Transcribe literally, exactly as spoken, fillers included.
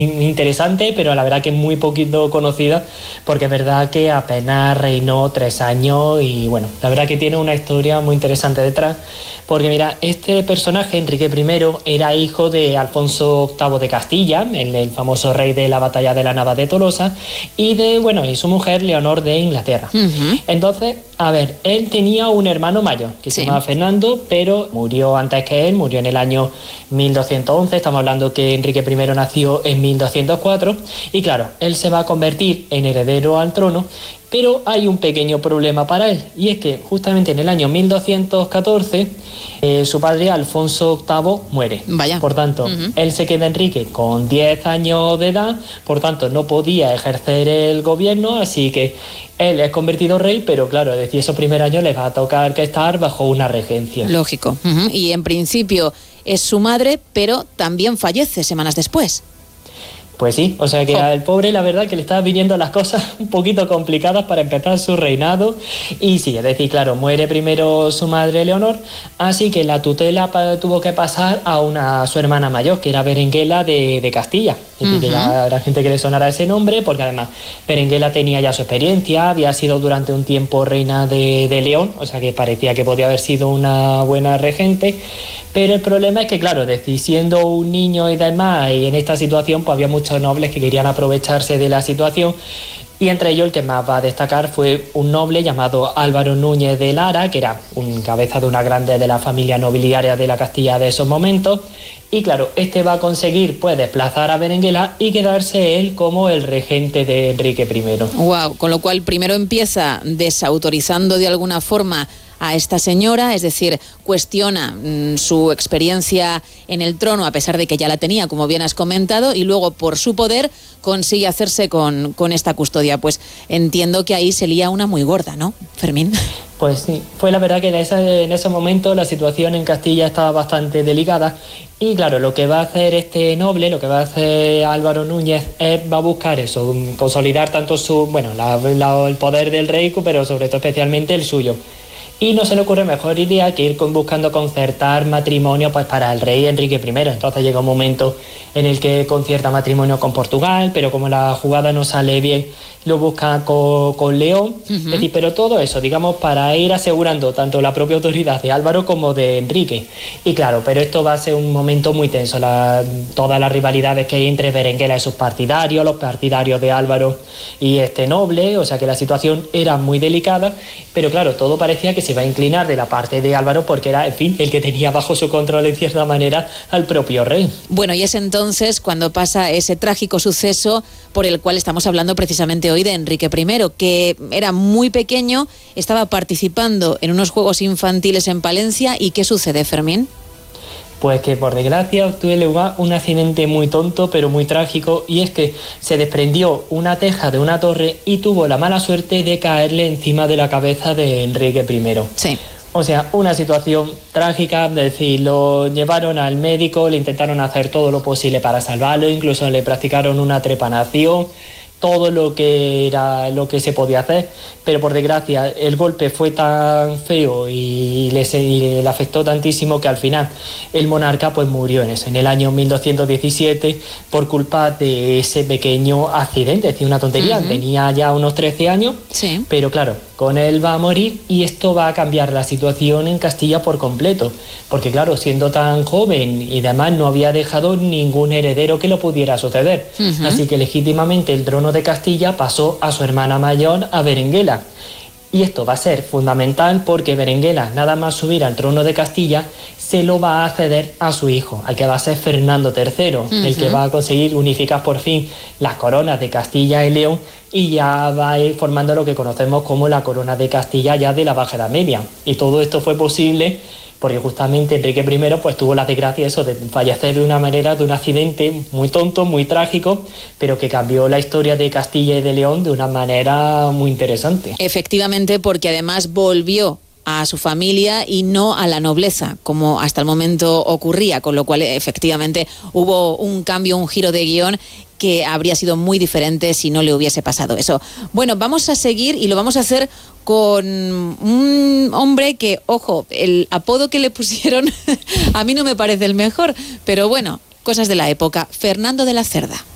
interesante, pero la verdad que es muy poquito conocida, porque es verdad que apenas reinó tres años y bueno, la verdad que tiene una historia muy interesante detrás, porque mira, este personaje, Enrique primero, era hijo de Alfonso octavo de Castilla, el, el famoso rey de la batalla de la Nava de Tolosa, y de, bueno, y su mujer Leonor de Inglaterra. Uh-huh. Entonces, a ver, él tenía un hermano mayor, que sí. se llamaba Fernando, pero murió antes que él, murió en el año mil doscientos once, estamos hablando que Enrique primero nació en mil doscientos cuatro, y claro, él se va a convertir en heredero al trono, pero hay un pequeño problema para él, y es que justamente en el año mil doscientos catorce eh, su padre Alfonso octavo muere. Vaya. Por tanto, uh-huh. él se queda Enrique con diez años de edad, por tanto no podía ejercer el gobierno, así que él es convertido rey, pero claro, desde esos primeros años le va a tocar que estar bajo una regencia. Lógico. Uh-huh. Y en principio es su madre, pero también fallece semanas después. Pues sí, o sea que oh. al pobre la verdad que le estaban viniendo las cosas un poquito complicadas para empezar su reinado, y sí, es decir, claro, muere primero su madre Leonor, así que la tutela pa- tuvo que pasar a una a su hermana mayor, que era Berenguela de, de Castilla. Es decir, uh-huh. que ya habrá gente que le sonará ese nombre, porque además Berenguela tenía ya su experiencia, había sido durante un tiempo reina de, de León, o sea que parecía que podía haber sido una buena regente. Pero el problema es que, claro, decir, siendo un niño y demás, y en esta situación, pues había muchos nobles que querían aprovecharse de la situación, y entre ellos el que más va a destacar fue un noble llamado Álvaro Núñez de Lara, que era un cabeza de una grande de la familia nobiliaria de la Castilla de esos momentos, y claro, este va a conseguir pues desplazar a Berenguela y quedarse él como el regente de Enrique primero. Wow, con lo cual primero empieza desautorizando de alguna forma a esta señora, es decir, cuestiona mmm, su experiencia en el trono, a pesar de que ya la tenía, como bien has comentado, y luego por su poder consigue hacerse con, con esta custodia. Pues entiendo que ahí se lía una muy gorda, ¿no, Fermín? Pues sí, fue la verdad que en ese, en ese momento la situación en Castilla estaba bastante delicada, y claro, lo que va a hacer este noble, lo que va a hacer Álvaro Núñez, es, va a buscar eso, consolidar tanto su, bueno, la, la, el poder del rey, pero sobre todo especialmente el suyo. Y no se le ocurre mejor idea que ir con, buscando concertar matrimonio pues para el rey Enrique primero. Entonces llega un momento en el que concierta matrimonio con Portugal, pero como la jugada no sale bien, lo busca con, con León. Uh-huh. Es decir, pero todo eso, digamos, para ir asegurando tanto la propia autoridad de Álvaro como de Enrique. Y claro, pero esto va a ser un momento muy tenso. La, todas las rivalidades que hay entre Berenguela y sus partidarios, los partidarios de Álvaro y este noble, o sea que la situación era muy delicada, pero claro, todo parecía que se iba a inclinar de la parte de Álvaro, porque era, en fin, el que tenía bajo su control en cierta manera al propio rey. Bueno, y es entonces cuando pasa ese trágico suceso por el cual estamos hablando precisamente hoy, de Enrique primero, que era muy pequeño, estaba participando en unos juegos infantiles en Palencia. ¿Y qué sucede, Fermín? Pues que por desgracia tuvo lugar un accidente muy tonto pero muy trágico, y es que se desprendió una teja de una torre y tuvo la mala suerte de caerle encima de la cabeza de Enrique primero. Sí. O sea, una situación trágica, es decir, lo llevaron al médico, le intentaron hacer todo lo posible para salvarlo, incluso le practicaron una trepanación, todo lo que era lo que se podía hacer, pero por desgracia el golpe fue tan feo y le, y le afectó tantísimo que al final el monarca pues murió en eso, en el año mil doscientos diecisiete, por culpa de ese pequeño accidente. Es decir, una tontería. Uh-huh. Tenía ya unos trece años, sí. Pero claro, con él va a morir, y esto va a cambiar la situación en Castilla por completo, porque claro, siendo tan joven y además no había dejado ningún heredero que lo pudiera suceder. Uh-huh. Así que legítimamente el trono de Castilla pasó a su hermana mayor, a Berenguela. Y esto va a ser fundamental porque Berenguela, nada más subir al trono de Castilla, se lo va a ceder a su hijo, al que va a ser Fernando tercero, uh-huh. el que va a conseguir unificar por fin las coronas de Castilla y León, y ya va a ir formando lo que conocemos como la corona de Castilla ya de la Baja Edad Media. Y todo esto fue posible porque justamente Enrique primero pues tuvo la desgracia eso de fallecer de una manera, de un accidente muy tonto, muy trágico, pero que cambió la historia de Castilla y de León de una manera muy interesante. Efectivamente, porque además volvió a su familia y no a la nobleza, como hasta el momento ocurría, con lo cual efectivamente hubo un cambio, un giro de guión que habría sido muy diferente si no le hubiese pasado eso. Bueno, vamos a seguir y lo vamos a hacer con un hombre que, ojo, el apodo que le pusieron a mí no me parece el mejor, pero bueno, cosas de la época, Fernando de la Cerda.